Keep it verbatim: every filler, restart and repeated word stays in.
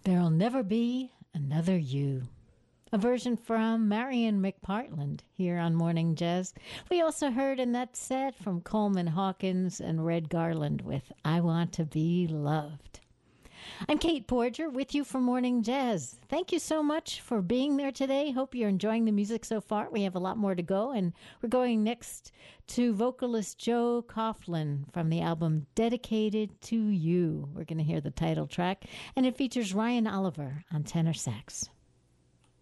There'll Never Be Another You. A version from Marion McPartland here on Morning Jazz. We also heard in that set from Coleman Hawkins and Red Garland with I Want to Be Loved. I'm Kate Porger with you for Morning Jazz. Thank you so much for being there today. Hope you're enjoying the music so far. We have a lot more to go, and we're going next to vocalist Joe Coughlin from the album Dedicated to You. We're going to hear the title track, and it features Ryan Oliver on tenor sax.